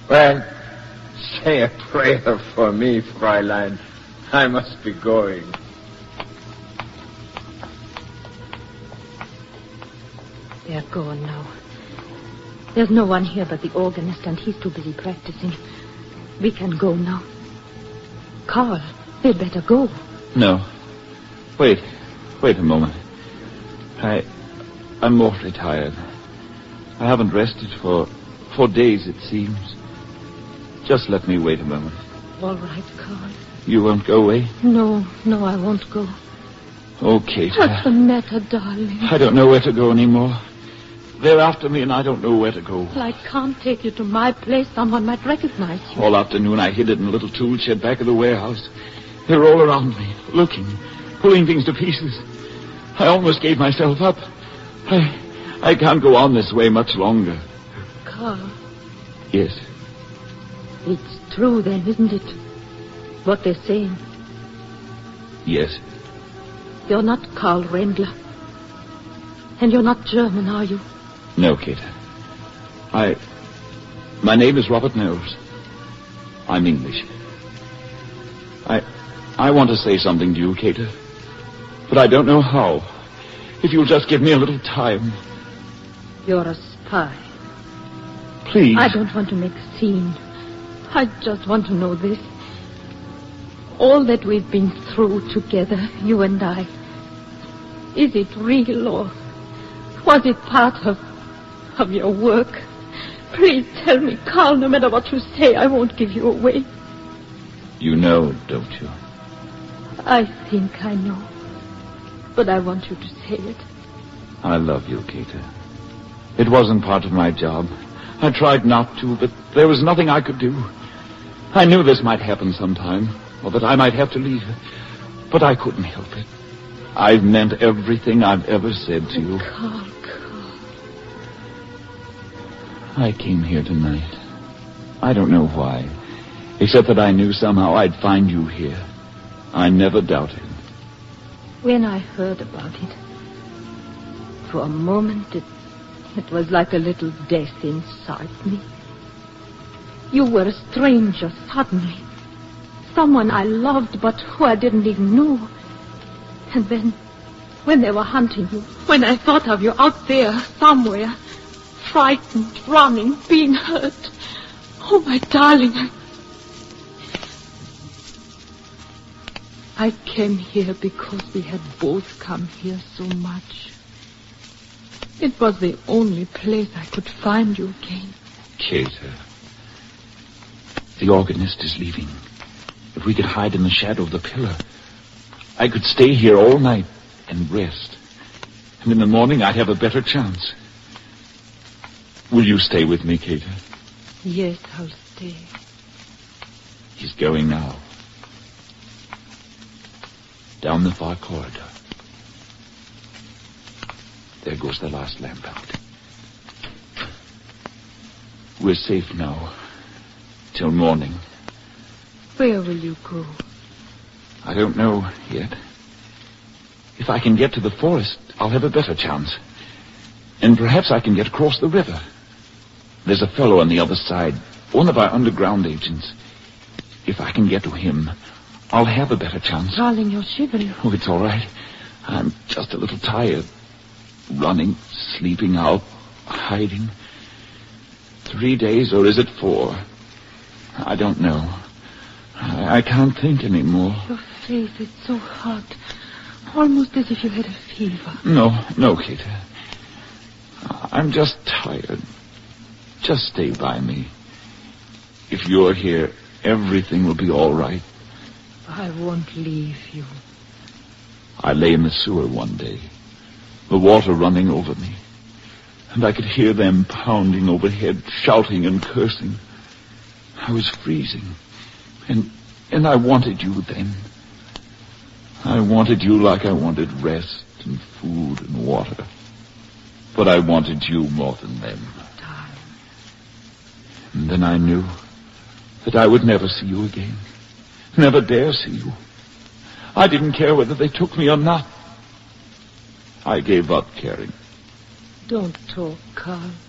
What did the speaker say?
Well, say a prayer for me, Fräulein. I must be going. They're gone now. There's no one here but the organist, and he's too busy practicing. We can go now. Carl, we'd better go. No. Wait a moment. I'm awfully tired. I haven't rested for days, it seems. Just let me wait a moment. All right, Carl. You won't go away? No, I won't go. Oh, Kate. What's the matter, darling? I don't know where to go anymore. They're after me, and I don't know where to go. Well, I can't take you to my place. Someone might recognize you. All afternoon, I hid it in a little tool shed back of the warehouse. They're all around me, looking, pulling things to pieces. I almost gave myself up. I can't go on this way much longer. Carl. Yes. It's true, then, isn't it? What they're saying. Yes. You're not Karl Rendler. And you're not German, are you? No, Kate. My name is Robert Knowles. I'm English. I want to say something to you, Kate. But I don't know how. If you'll just give me a little time. You're a spy. Please. I don't want to make a scene. I just want to know this. All that we've been through together, you and I. Is it real, or was it part of your work? Please tell me, Carl, no matter what you say, I won't give you away. You know, don't you? I think I know. But I want you to say it. I love you, Kate. It wasn't part of my job. I tried not to, but there was nothing I could do. I knew this might happen sometime, or that I might have to leave. But I couldn't help it. I've meant everything I've ever said to you. Carl. I came here tonight. I don't know why, except that I knew somehow I'd find you here. I never doubted. When I heard about it, for a moment it was like a little death inside me. You were a stranger suddenly. Someone I loved but who I didn't even know. And then, when they were hunting you, when I thought of you out there somewhere, frightened, running, being hurt. Oh, my darling. I came here because we had both come here so much. It was the only place I could find you again. Kate, the organist is leaving. If we could hide in the shadow of the pillar, I could stay here all night and rest. And in the morning, I'd have a better chance. Will you stay with me, Kate? Yes, I'll stay. He's going now. Down the far corridor. There goes the last lamp out. We're safe now. Till morning. Where will you go? I don't know yet. If I can get to the forest, I'll have a better chance. And perhaps I can get across the river. There's a fellow on the other side, one of our underground agents. If I can get to him, I'll have a better chance. Darling, you're shivering. Oh, it's all right. I'm just a little tired. Running, sleeping out, hiding. 3 days, or is it 4? I don't know. I can't think anymore. Your face is so hot. Almost as if you had a fever. No, Kate. I'm just tired. Just stay by me. If you're here, everything will be all right. I won't leave you. I lay in the sewer one day, the water running over me, and I could hear them pounding overhead, shouting and cursing. I was freezing, and I wanted you then. I wanted you like I wanted rest and food and water. But I wanted you more than them. Darling. And then I knew that I would never see you again. Never dare see you. I didn't care whether they took me or not. I gave up caring. Don't talk, Carl.